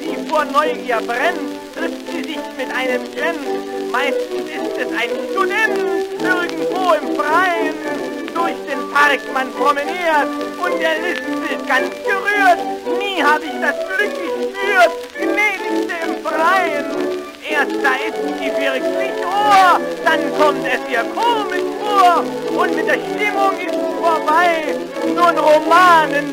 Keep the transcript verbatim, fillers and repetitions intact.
sie vor Neugier brennt, trifft sie sich mit einem Gent. Meistens ist es ein Student, irgendwo im Freien. Durch den Park man promeniert und er lispelt ganz gerührt. Nie hab ich das Glück gespürt, gnädigste im Freien. Erst da ist sie wirklich Ohr, dann kommt es ihr komisch vor und mit der Stimmung ist vorbei. Nun Romanen